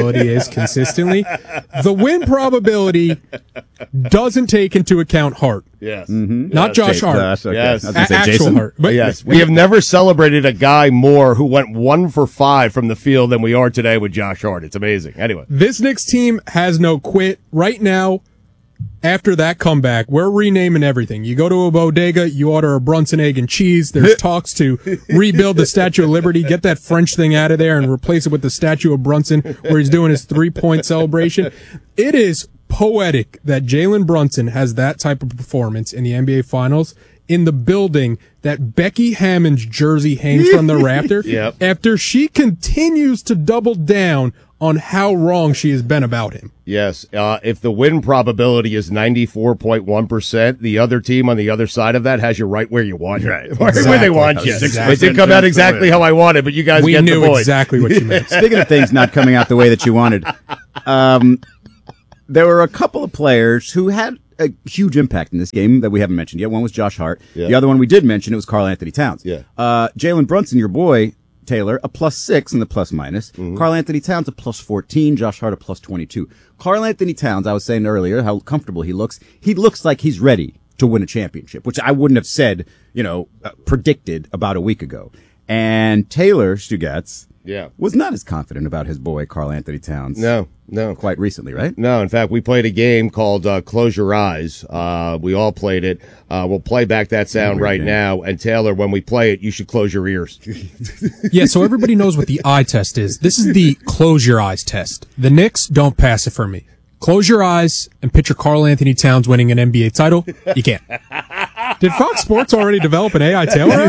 consistently. The win probability doesn't take into account Hart. Yes. Mm-hmm. Not Josh Hart. Yes. Okay. Yes. A- actual Jason? Hart. But yes. We have never celebrated a guy more who went one for five from the field than we are today with Josh Hart. It's amazing. Anyway. This Knicks team has no quit. Right now, after that comeback, we're renaming everything. You go to a bodega, you order a Brunson egg and cheese. There's talks to rebuild the Statue of Liberty, get that French thing out of there and replace it with the statue of Brunson where he's doing his three-point celebration. It is poetic that Jalen Brunson has that type of performance in the N B A Finals in the building that Becky Hammond's jersey hangs from the rafter Yep. after she continues to double down on how wrong she has been about him. Yes. Uh, if the win probability is ninety-four point one percent, the other team on the other side of that has you right where you want you. Right. Right where they want you. Exactly. It didn't come out exactly how I wanted, but you guys We get knew the point. exactly what you meant. Speaking of things not coming out the way that you wanted, um, there were a couple of players who had a huge impact in this game that we haven't mentioned yet. One was Josh Hart. Yeah. The other one we did mention, it was Karl Anthony Towns. Yeah. Uh, Jalen Brunson, your boy, Taylor, a plus six in the plus minus. Mm-hmm. Karl Anthony Towns, a plus fourteen. Josh Hart, a plus twenty-two. Karl Anthony Towns, I was saying earlier how comfortable he looks. He looks like he's ready to win a championship, which I wouldn't have said, you know, uh, predicted about a week ago. And Taylor Stugatz Yeah. was not as confident about his boy, Karl Anthony Towns. No, no. Quite recently, right? No, in fact, we played a game called uh, Close Your Eyes. Uh, we all played it. Uh, we'll play back that sound Great right game. now. And Taylor, when we play it, you should close your ears. Yeah, so everybody knows what the eye test is. This is the close your eyes test. The Knicks don't pass it for me. Close your eyes and picture Karl Anthony Towns winning an N B A title. You can't. Did Fox Sports already develop an A I Taylor?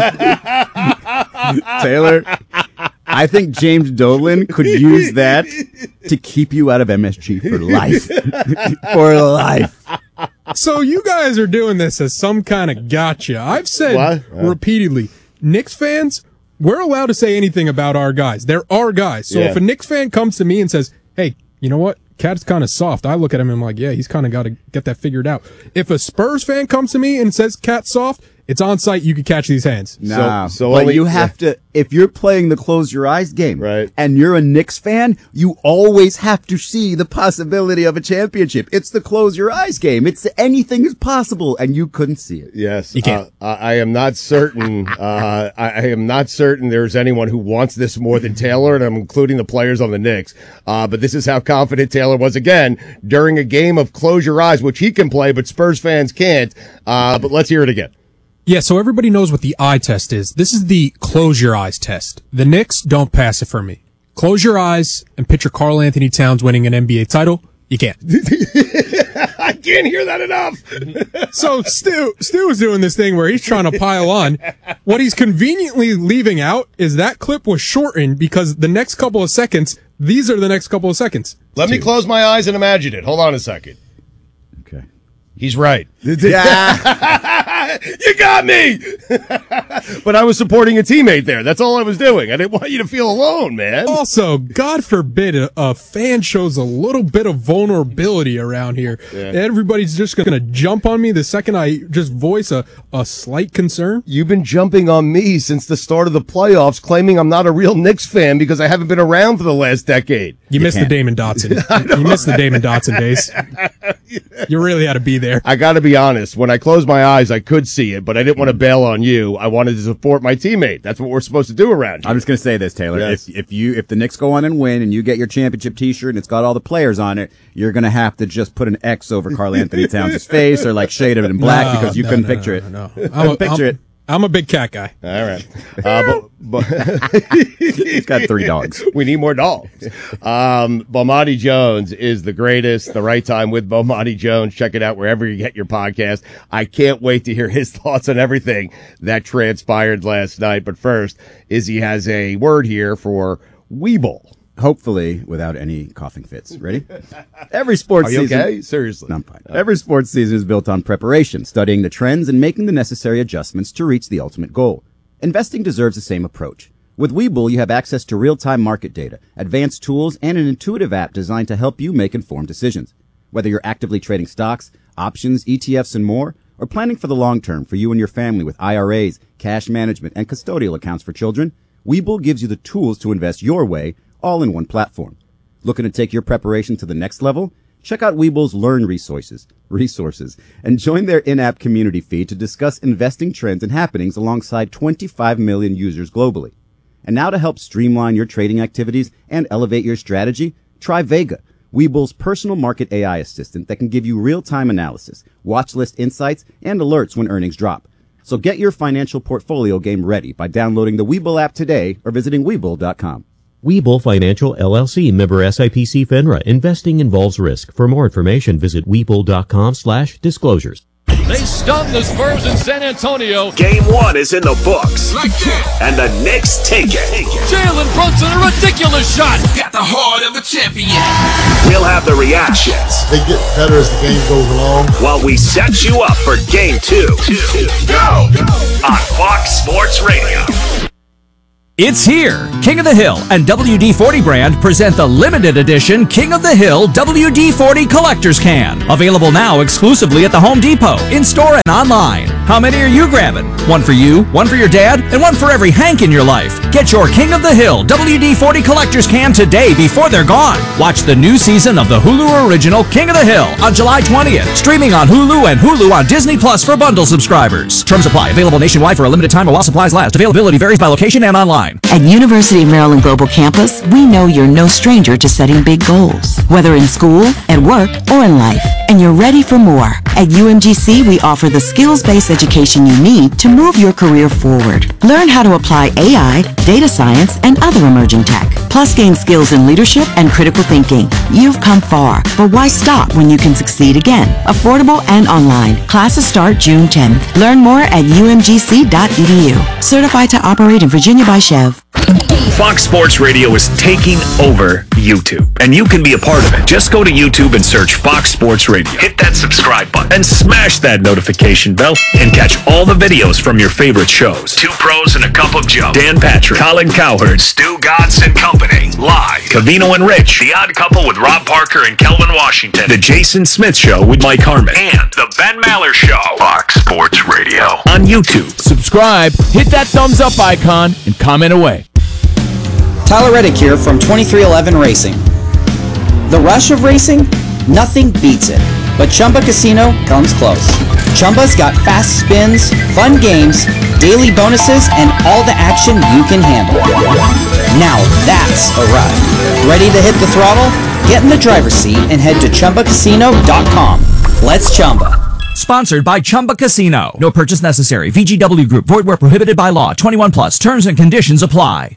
Taylor, I think James Dolan could use that to keep you out of M S G for life. For life. So you guys are doing this as some kind of gotcha. I've said What? repeatedly, Knicks fans, we're allowed to say anything about our guys. They're our guys. So Yeah. if a Knicks fan comes to me and says, hey, you know what? Cat's kind of soft. I look at him and I'm like, yeah, he's kind of got to get that figured out. If a Spurs fan comes to me and says Cat's soft, it's on site. You can catch these hands. Nah, So- so but only- you have to, if you're playing the close your eyes game, Right. and you're a Knicks fan, you always have to see the possibility of a championship. It's the close your eyes game. It's anything is possible, and you couldn't see it. Yes. You can't. Uh, I I am not certain. Uh, I, I am not certain there's anyone who wants this more than Taylor, and I'm including the players on the Knicks. Uh, but this is how confident Taylor was again during a game of Close Your Eyes, which he can play, but Spurs fans can't. Uh, but let's hear it again. Yeah, so everybody knows what the eye test is. This is the close your eyes test. The Knicks don't pass it for me. Close your eyes and picture Karl Anthony Towns winning an N B A title. You can't. I can't hear that enough. So Stu, Stu is doing this thing where he's trying to pile on. What he's conveniently leaving out is that clip was shortened because the next couple of seconds, these are the next couple of seconds. Let me close my eyes and imagine it. Hold on a second. Okay. He's right. Yeah. You got me. But I was supporting a teammate there. That's all I was doing. I didn't want you to feel alone, man. Also, God forbid a, a fan shows a little bit of vulnerability around here. Yeah. Everybody's just going to jump on me the second I just voice a, a slight concern. You've been jumping on me since the start of the playoffs, claiming I'm not a real Knicks fan because I haven't been around for the last decade. You, missed can't. the Damon Dotson. You missed the Damon Dotson days. You really had to be there. I got to be honest. When I closed my eyes, I could see it, but I didn't want to bail on you. I wanted to support my teammate. That's what we're supposed to do around here. I'm just going to say this, Taylor. Yes. If if you if the Knicks go on and win and you get your championship T-shirt and it's got all the players on it, you're going to have to just put an X over Karl Anthony Towns' face or like shade it in black No, because you no, couldn't no, picture no, it. no. Couldn't I'm a, picture I'm, it. I'm a big cat guy. All right. Uh, but, but He's got three dogs. We need more dogs. Um, Bomani Jones is the greatest. The Right Time with Bomani Jones. Check it out wherever you get your podcast. I can't wait to hear his thoughts on everything that transpired last night. But first, Izzy has a word here for Weeble. Hopefully, without any coughing fits. Ready? Every sports Are you season. okay? Seriously. No, I'm fine. Every sports season is built on preparation, studying the trends, and making the necessary adjustments to reach the ultimate goal. Investing deserves the same approach. With Webull, you have access to real-time market data, advanced tools, and an intuitive app designed to help you make informed decisions. Whether you're actively trading stocks, options, E T Fs, and more, or planning for the long term for you and your family with I R As, cash management, and custodial accounts for children, Webull gives you the tools to invest your way, all in one platform. Looking to take your preparation to the next level? Check out Webull's Learn Resources, resources, and join their in-app community feed to discuss investing trends and happenings alongside twenty-five million users globally. And now to help streamline your trading activities and elevate your strategy, try Vega, Webull's personal market A I assistant that can give you real-time analysis, watch list insights, and alerts when earnings drop. So get your financial portfolio game ready by downloading the Webull app today or visiting Webull dot com. Webull Financial, L L C, member S I P C FINRA. Investing involves risk. For more information, visit Webull dot com slash disclosures. They stun the Spurs in San Antonio. Game one is in the books. Like and the Knicks take it. Jalen Brunson, a ridiculous shot. Got the heart of a champion. We'll have the reactions. They get better as the game goes along. While we set you up for game two. two. Go! On Fox Sports Radio. It's here! King of the Hill and W D forty brand present the limited edition King of the Hill W D forty Collector's Can. Available now exclusively at the Home Depot, in-store and online. How many are you grabbing? One for you, one for your dad, and one for every Hank in your life. Get your King of the Hill W D forty Collector's Can today before they're gone. Watch the new season of the Hulu original King of the Hill on July twentieth. Streaming on Hulu and Hulu on Disney Plus for bundle subscribers. Terms apply. Available nationwide for a limited time while supplies last. Availability varies by location and online. At University of Maryland Global Campus, we know you're no stranger to setting big goals, whether in school, at work, or in life, and you're ready for more. At U M G C, we offer the skills-based education you need to move your career forward. Learn how to apply A I, data science, and other emerging tech, plus gain skills in leadership and critical thinking. You've come far, but why stop when you can succeed again? Affordable and online. Classes start June tenth. Learn more at U M G C dot E D U. Certified to operate in Virginia by Chev. Fox Sports Radio is taking over YouTube, and you can be a part of it. Just go to YouTube and search Fox Sports Radio. Hit that subscribe button and smash that notification bell and catch all the videos from your favorite shows. Two Pros and a Cup of Joe, Dan Patrick, Colin Cowherd, Stu Godson and Company, Live, Cavino and Rich, The Odd Couple with Rob Parker and Kelvin Washington, The Jason Smith Show with Mike Harmon, and The Ben Maller Show. Fox Sports Radio on YouTube. Subscribe, hit that thumbs up icon, and comment away. Tyler Reddick here from twenty-three eleven Racing. The rush of racing? Nothing beats it. But Chumba Casino comes close. Chumba's got fast spins, fun games, daily bonuses, and all the action you can handle. Now that's a ride. Ready to hit the throttle? Get in the driver's seat and head to Chumba Casino dot com. Let's Chumba. Sponsored by Chumba Casino. No purchase necessary. V G W Group. Void where prohibited by law. twenty-one plus. Terms and conditions apply.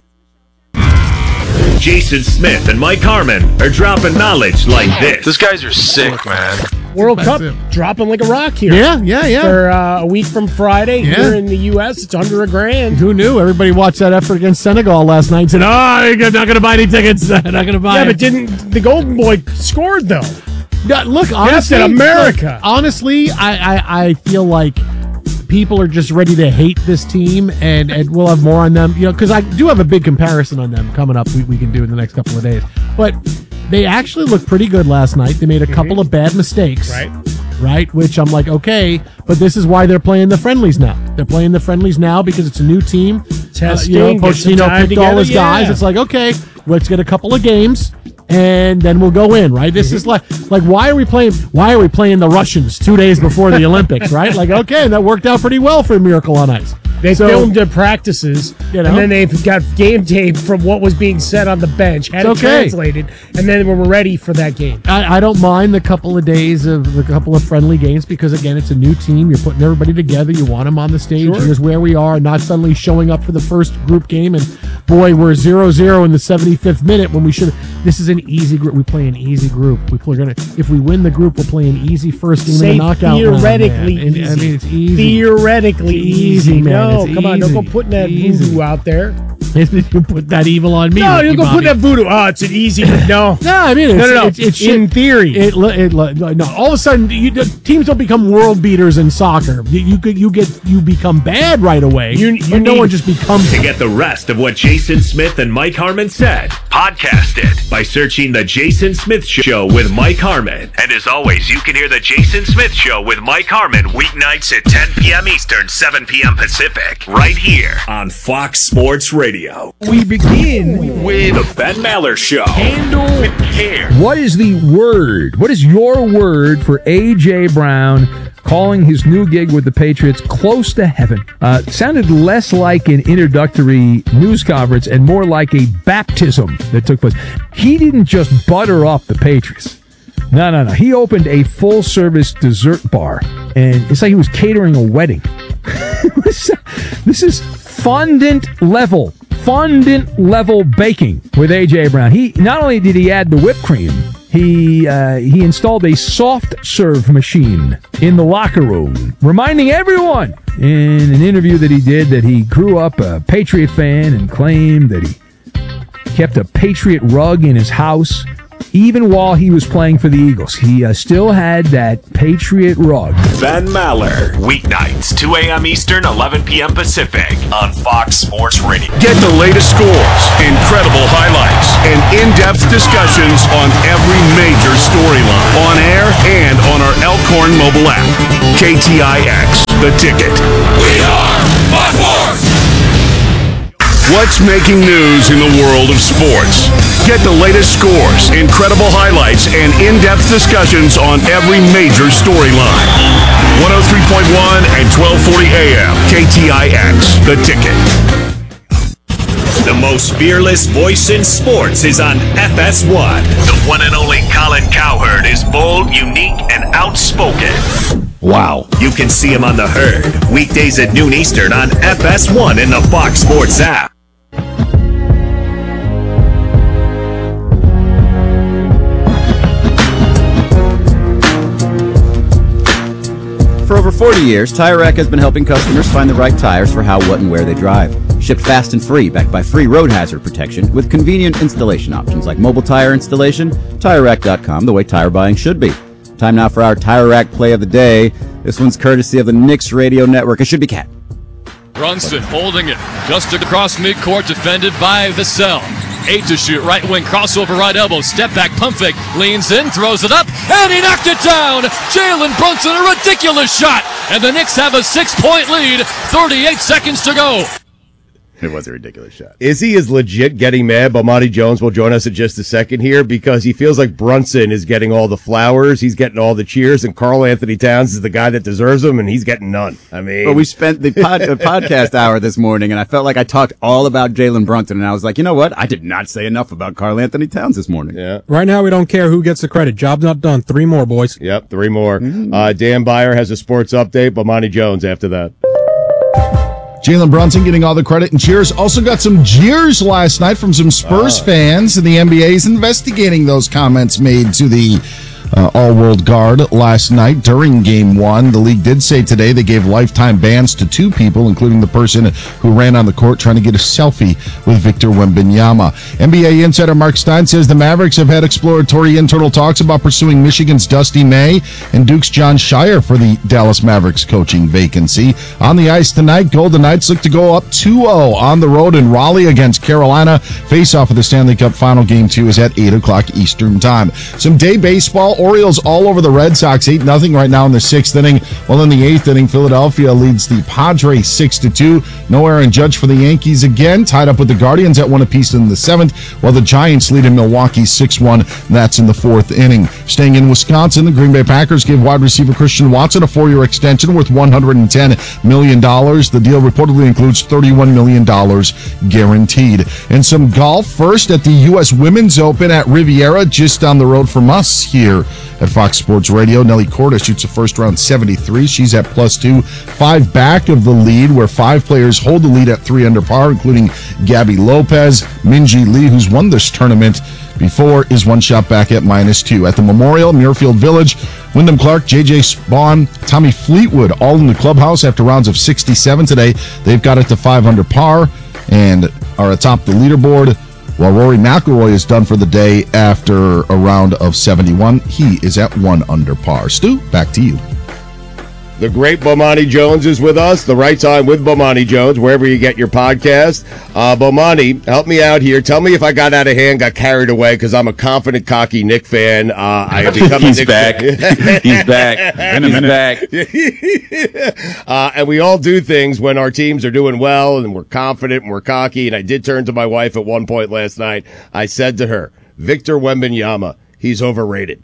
Jason Smith and Mike Harmon are dropping knowledge like this. These guys are sick, man. World Cup dropping like a rock here. Yeah, yeah, yeah. For uh, a week from Friday Yeah. here in the U S, it's under a grand. Who knew? Everybody watched that effort against Senegal last night and said, oh, you're not going to buy any tickets. Not going to buy Yeah, it. but didn't the Golden Boy scored though? No, look, honestly, Yes, in America. look, honestly, I, I, I feel like people are just ready to hate this team, and, and we'll have more on them. You know, because I do have a big comparison on them coming up. We, we can do in the next couple of days, but they actually looked pretty good last night. They made a couple of bad mistakes, Right. Right, which I'm like, okay, but this is why they're playing the friendlies now. They're playing the friendlies now because it's a new team. Testing, uh, you know, get some Pochettino time picked all his together, guys. yeah. It's like, okay, let's get a couple of games, and then we'll go in. Right? This is like, like, why are we playing? Why are we playing the Russians two days before the Olympics? Right? Like, okay, that worked out pretty well for Miracle on Ice. They So- filmed their practices, You know? and then they've got game tape from what was being said on the bench, had It's it okay. translated, and then we're ready for that game. I, I don't mind the couple of days of the couple of friendly games because, again, it's a new team. You're putting everybody together. You want them on the stage. Sure. Here's where we are, not suddenly showing up for the first group game. And, boy, we're zero zero in the seventy-fifth minute when we should. This is an easy group. We play an easy group. We play, gonna, if we win the group, we'll play an easy first game Say in the knockout round, theoretically man. And, easy. I mean, it's easy. Theoretically It's easy. easy, man. No, It's come on, don't go easy. putting that Easy. voodoo out there. You put that evil on me. No, Ricky you go Bobby. put that voodoo. Oh, it's an easy, but no. No, I mean, it's, no, no, no. It's, it's in shit. theory. It, it, it, no, all of a sudden, you, the teams don't become world beaters in soccer. You, you get you get you become bad right away. You- you but no need- one just becomes. To get the rest of what Jason Smith and Mike Harmon said, podcast it by searching The Jason Smith Show with Mike Harmon. And as always, you can hear The Jason Smith Show with Mike Harmon weeknights at ten p.m. Eastern, seven p.m. Pacific, right here on Fox Sports Radio. Radio. We begin with the Ben Maller Show. Handle with care. What is the word? What is your word for A J. Brown calling his new gig with the Patriots close to heaven? Uh, sounded less like an introductory news conference and more like a baptism that took place. He didn't just butter up the Patriots. No, no, no. He opened a full-service dessert bar, and it's like he was catering a wedding. This is fondant level, fondant level baking with A J. Brown. He not only did he add the whipped cream, he uh, he installed a soft serve machine in the locker room, reminding everyone in an interview that he did that he grew up a Patriot fan and claimed that he kept a Patriot rug in his house. Even while he was playing for the Eagles, he uh, still had that Patriot rug. Ben Maller, weeknights, two a.m. Eastern, eleven p.m. Pacific, on Fox Sports Radio. Get the latest scores, incredible highlights, and in-depth discussions on every major storyline, on air and on our Elkhorn mobile app. K T I X, The Ticket. We are my force! What's making news in the world of sports? Get the latest scores, incredible highlights, and in-depth discussions on every major storyline. one oh three point one and twelve forty A M, K T I X, The Ticket. The most fearless voice in sports is on F S one. The one and only Colin Cowherd is bold, unique, and outspoken. Wow. You can see him on The Herd, weekdays at noon Eastern on F S one in the Fox Sports app. For over forty years, Tire Rack has been helping customers find the right tires for how, what, and where they drive. Shipped fast and free, backed by free road hazard protection with convenient installation options like mobile tire installation. Tire Rack dot com, the way tire buying should be. Time now for our Tire Rack play of the day. This one's courtesy of the Knicks Radio Network. It should be Cat. Brunson holding it just across midcourt, defended by Vassell. Eight to shoot, right wing, crossover, right elbow, step back, pump fake, leans in, throws it up, and he knocked it down! Jalen Brunson, a ridiculous shot! And the Knicks have a six-point lead, thirty-eight seconds to go. It was a ridiculous shot. Izzy is legit getting mad. Bomani Jones will join us in just a second here because he feels like Brunson is getting all the flowers, he's getting all the cheers, and Karl Anthony Towns is the guy that deserves them, and he's getting none. I mean, well, we spent the, pod, the podcast hour this morning, and I felt like I talked all about Jalen Brunson, and I was like, you know what? I did not say enough about Karl Anthony Towns this morning. Yeah. Right now, we don't care who gets the credit. Job's not done. Three more, boys. Yep, three more. Mm-hmm. Uh, Dan Byer has a sports update. Bomani Jones after that. Jalen Brunson getting all the credit and cheers. Also got some jeers last night from some Spurs uh. fans, and the N B A is investigating those comments made to the uh, All-World Guard last night during Game one. The league did say today they gave lifetime bans to two people, including the person who ran on the court trying to get a selfie with Victor Wembanyama. N B A insider Mark Stein says the Mavericks have had exploratory internal talks about pursuing Michigan's Dusty May and Duke's John Shire for the Dallas Mavericks coaching vacancy. On the ice tonight, Golden Knights look to go up two oh on the road in Raleigh against Carolina. Face-off of the Stanley Cup final game two is at eight o'clock Eastern time. Some day baseball. Orioles all over the Red Sox, eight nothing right now in the sixth inning. Well, in the eighth inning, Philadelphia leads the Padres six to two. No Aaron Judge for the Yankees again, tied up with the Guardians at one apiece in the seventh, while the Giants lead in Milwaukee six one. That's in the fourth inning. Staying in Wisconsin, the Green Bay Packers give wide receiver Christian Watson a four-year extension worth one hundred ten million dollars. The deal reportedly includes thirty-one million dollars guaranteed. And some golf first at the U S Women's Open at Riviera, just down the road from us here at Fox Sports Radio. Nelly Korda shoots a first round seventy-three. She's at plus two, five back of the lead, where five players hold the lead at three under par, including Gabby Lopez. Minjee Lee, who's won this tournament before, is one shot back at minus two. At the Memorial, Muirfield Village, Wyndham Clark, J J Spawn, Tommy Fleetwood, all in the clubhouse after rounds of sixty-seven today. They've got it to five under par and are atop the leaderboard, while Rory McIlroy is done for the day after a round of seventy-one. He is at one under par. Stu, back to you. The great Bomani Jones is with us. The Right Time with Bomani Jones, wherever you get your podcast. Uh, Bomani, help me out here. Tell me if I got out of hand, got carried away, because I'm a confident, cocky Nick fan. Uh, I have become He's a Nick back. fan. He's back. In a minute. back. uh, and we all do things when our teams are doing well, and we're confident, and we're cocky. And I did turn to my wife at one point last night. I said to her, Victor Wembanyama, he's overrated.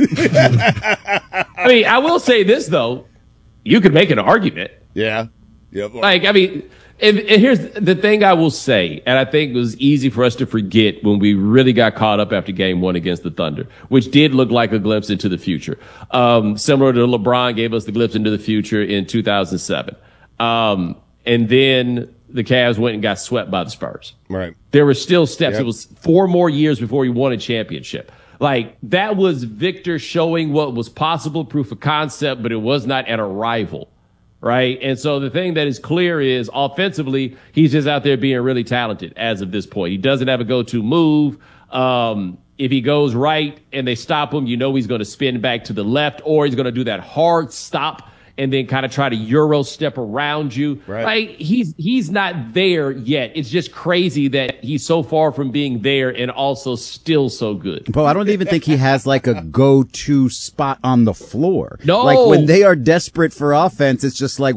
I mean, I will say this, though. You could make an argument. Yeah. Yep. Like, I mean, and, and here's the thing I will say, and I think it was easy for us to forget when we really got caught up after game one against the Thunder, which did look like a glimpse into the future. Um, similar to LeBron gave us the glimpse into the future in two thousand seven. Um, and then the Cavs went and got swept by the Spurs. Right. There were still steps. Yep. It was four more years before he won a championship. Like, that was Victor showing what was possible, proof of concept, but it was not an arrival, right? And so the thing that is clear is, offensively, he's just out there being really talented as of this point. He doesn't have a go-to move. Um, if he goes right and they stop him, you know he's going to spin back to the left, or he's going to do that hard stop and then kind of try to Euro step around you. Right. Like, he's he's not there yet. It's just crazy that he's so far from being there and also still so good. But I don't even think he has like a go-to spot on the floor. No. Like when they are desperate for offense, it's just like,